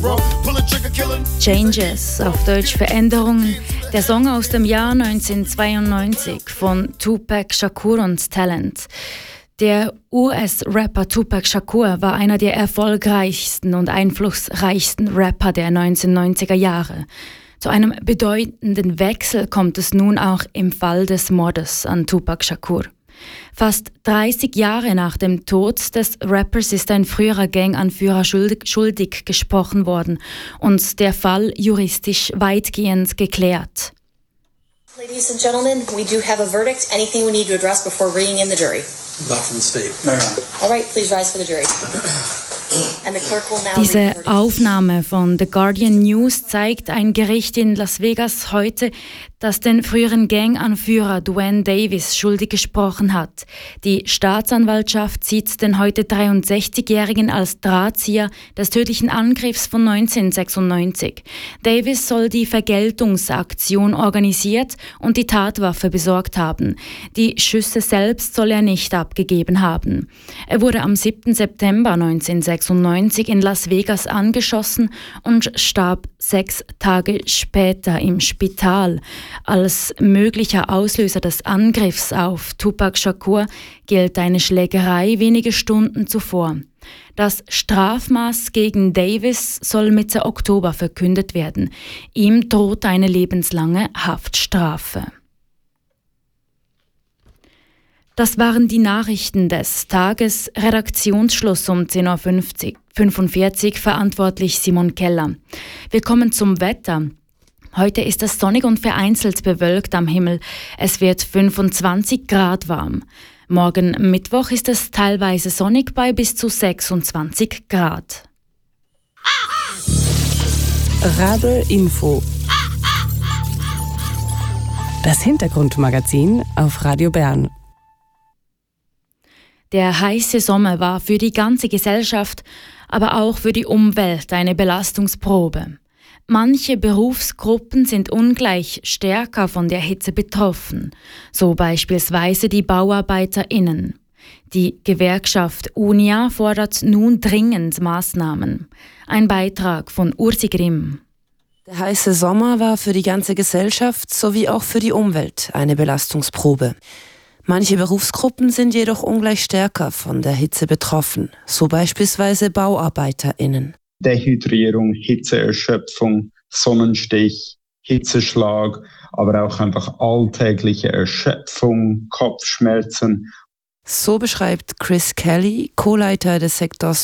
Changes, auf Deutsch Veränderungen, der Song aus dem Jahr 1992 von Tupac Shakur und Talent. Der US-Rapper Tupac Shakur war einer der erfolgreichsten und einflussreichsten Rapper der 1990er Jahre. Zu einem bedeutenden Wechsel kommt es nun auch im Fall des Mordes an Tupac Shakur. Fast 30 Jahre nach dem Tod des Rappers ist ein früherer Ganganführer schuldig gesprochen worden und der Fall juristisch weitgehend geklärt. Ladies and gentlemen, we do have a verdict. Anything we need to address before bringing in the jury? Not from the state. All right, please rise for the jury. And the clerk will now Diese Aufnahme von The Guardian News zeigt ein Gericht in Las Vegas heute, das den früheren Ganganführer Duane Davis schuldig gesprochen hat. Die Staatsanwaltschaft sieht den heute 63-Jährigen als Drahtzieher des tödlichen Angriffs von 1996. Davis soll die Vergeltungsaktion organisiert und die Tatwaffe besorgt haben. Die Schüsse selbst soll er nicht abgegeben haben. Er wurde am 7. September 1996 in Las Vegas angeschossen und starb 6 Tage später im Spital. Als möglicher Auslöser des Angriffs auf Tupac Shakur gilt eine Schlägerei wenige Stunden zuvor. Das Strafmaß gegen Davis soll Mitte Oktober verkündet werden. Ihm droht eine lebenslange Haftstrafe. Das waren die Nachrichten des Tages. Redaktionsschluss um 10.45 Uhr, verantwortlich Simon Keller. Wir kommen zum Wetter. Heute ist es sonnig und vereinzelt bewölkt am Himmel. Es wird 25 Grad warm. Morgen Mittwoch ist es teilweise sonnig bei bis zu 26 Grad. Rabe Info. Das Hintergrundmagazin auf Radio Bern. Der heiße Sommer war für die ganze Gesellschaft, aber auch für die Umwelt eine Belastungsprobe. Manche Berufsgruppen sind ungleich stärker von der Hitze betroffen, so beispielsweise die BauarbeiterInnen. Die Gewerkschaft UNIA fordert nun dringend Maßnahmen. Ein Beitrag von Ursi Grimm. Der heiße Sommer war für die ganze Gesellschaft sowie auch für die Umwelt eine Belastungsprobe. Manche Berufsgruppen sind jedoch ungleich stärker von der Hitze betroffen, so beispielsweise BauarbeiterInnen. Dehydrierung, Hitzeerschöpfung, Sonnenstich, Hitzeschlag, aber auch einfach alltägliche Erschöpfung, Kopfschmerzen. So beschreibt Chris Kelly, Co-Leiter des Sektors